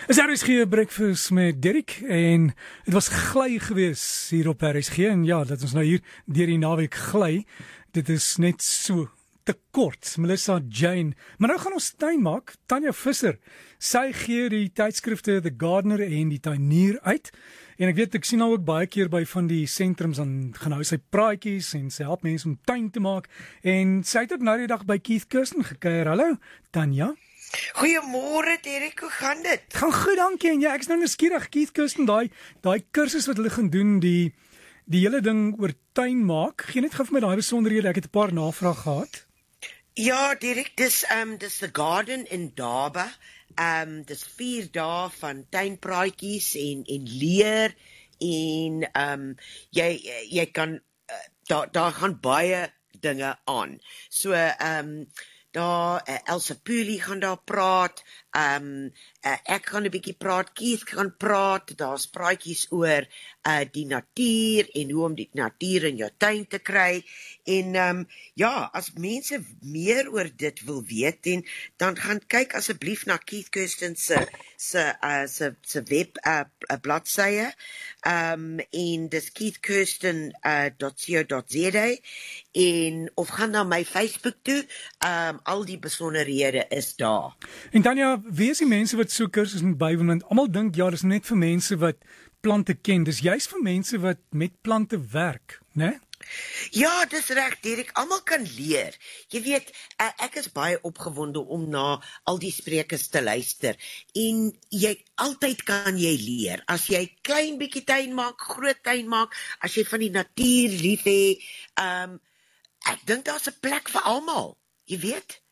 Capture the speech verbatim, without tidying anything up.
Is R S G Breakfast met Derek en het was gly gewees hier op R S G en ja, dat ons nou hier deur die naweek gly. Dit is net so te kort. Melissa Jane. Maar nou gaan ons tuin maak. Tanya Visser. Sy gee die tydskrifte The Gardener en die Tuinier uit. En ek weet ek sien nou ook baie keer by van die sentrums dan gaan hou sy praatjies en sy help mense om tuin te maak. En sy het ook nou die dag by Keith Kirsten gekuier. Hallo Tanya. Goeiemôre Derek, hoe gaan dit? Gaan goed, dankie. En ja, ek is nou nuuskierig. Keith Kirsten, daai daai kursus wat hulle gaan doen, die die hele ding oor tuin maak. Gee net gou vir my daai besonderhede. Ek het 'n paar navrae gehad. Ja, Derek, dis um dis The Garden in Durban. Um dis vier dae van tuinpraatjies en en leer en um jy jy kan uh, daar daar gaan baie dinge aan. So um daar uh, Elsa Puli gaan daar praat. Um uh, ek gaan 'n bietjie praat, Keith gaan praat. Daar's praatjies oor uh die natuur en hoe om die natuur in jou tuin te kry. En um ja, as mense meer oor dit wil weet, en dan gaan kyk asseblief na Keith Kirsten se se uh se se web uh, uh bladsye. Um en dis keith kirsten dot co dot za en of gaan na my Facebook toe. Um al die besonderhede is daar. En Tanya, wie is die mense wat so kursus moet bywoon? Want almal dink ja, dis net vir mense wat plante ken. Dis juist vir mense wat met plante werk, né? Ja, dis reg, Derek, almal kan leer. Jy weet, ek is baie opgewonde om na al die sprekers te luister. En jy altyd kan jy leer. As jy klein bietjie tuin maak, groot tuin maak, as jy van die natuur lief hê, um ek dink daar's 'n plek vir almal. Jy weet?